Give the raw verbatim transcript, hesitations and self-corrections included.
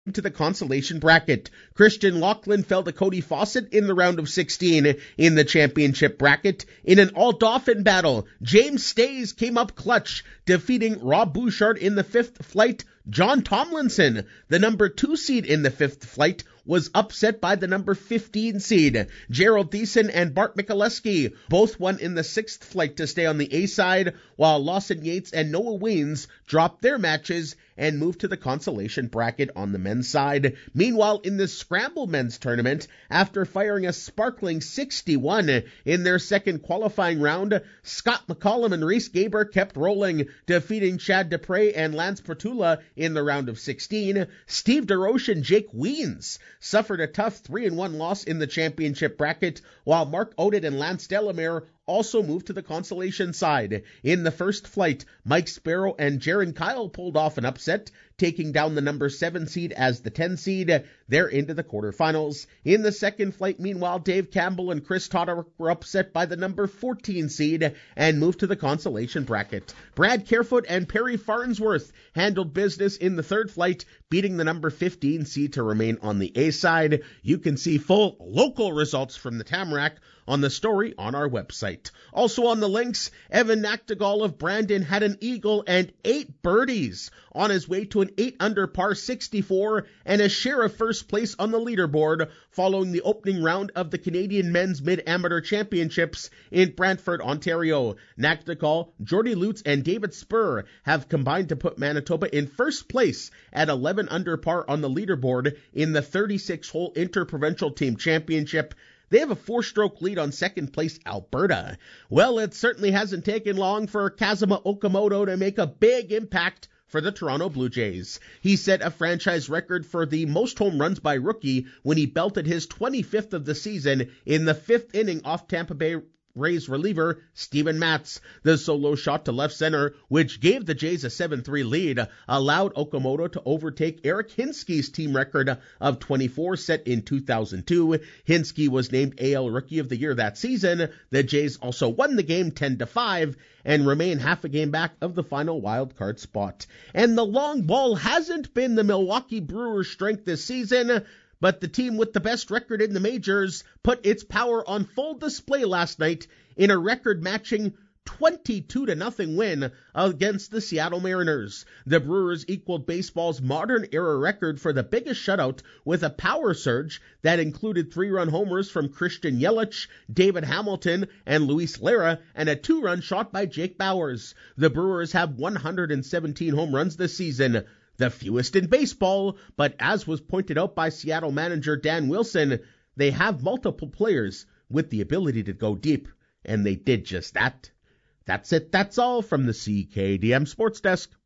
to the consolation bracket. Christian Laughlin fell to Cody Fawcett in the round of sixteen in the championship bracket. In an all-Dauphin battle, James Stays came up clutch, defeating Rob Bouchard in the fifth flight. John Tomlinson, the number two seed in the fifth flight, was upset by the number fifteen seed. Gerald Thiessen and Bart Mikuleski both won in the sixth flight to stay on the A side, while Lawson Yates and Noah Weens dropped their matches and moved to the consolation bracket on the men's side. Meanwhile, in the Scramble men's tournament, after firing a sparkling sixty-one in their second qualifying round, Scott McCollum and Reese Gaber kept rolling, defeating Chad Dupre and Lance Portula in the round of sixteen. Steve DeRoche and Jake Weens suffered a tough three and one loss in the championship bracket, while Mark Oded and Lance Delamere also moved to the consolation side. In the first flight, Mike Sparrow and Jaron Kyle pulled off an upset, taking down the number seven seed as the ten seed. They're into the quarterfinals. In the second flight, meanwhile, Dave Campbell and Chris Todder were upset by the number fourteen seed and moved to the consolation bracket. Brad Carefoot and Perry Farnsworth handled business in the third flight, beating the number fifteen seed to remain on the A side. You can see full local results from the Tamarack on the story on our website. Also on the links, Evan Nachtigal of Brandon had an eagle and eight birdies on his way to an eight under par sixty-four and a share of first place on the leaderboard following the opening round of the Canadian Men's Mid-Amateur Championships in Brantford, Ontario. Nachtigal, Jordy Lutz, and David Spur have combined to put Manitoba in first place at eleven under par on the leaderboard in the thirty-six hole Interprovincial Team Championship. They have a four-stroke lead on second place Alberta. Well, it certainly hasn't taken long for Kazuma Okamoto to make a big impact for the Toronto Blue Jays. He set a franchise record for the most home runs by rookie when he belted his twenty-fifth of the season in the fifth inning off Tampa Bay Rays reliever Steven Matz. The solo shot to left center, which gave the Jays a seven three lead, allowed Okamoto to overtake Eric Hinsky's team record of twenty-four set in two thousand two. Hinsky was named A L Rookie of the Year that season. The Jays also won the game ten to five and remain half a game back of the final wild card spot. And the long ball hasn't been the Milwaukee Brewers' strength this season, but the team with the best record in the majors put its power on full display last night in a record-matching twenty-two to nothing win against the Seattle Mariners. The Brewers equaled baseball's modern-era record for the biggest shutout with a power surge that included three-run homers from Christian Yelich, David Hamilton, and Luis Lara, and a two-run shot by Jake Bauers. The Brewers have one hundred seventeen home runs this season, the fewest in baseball, but as was pointed out by Seattle manager Dan Wilson, they have multiple players with the ability to go deep, and they did just that. That's it, that's all from the C K D M Sports Desk.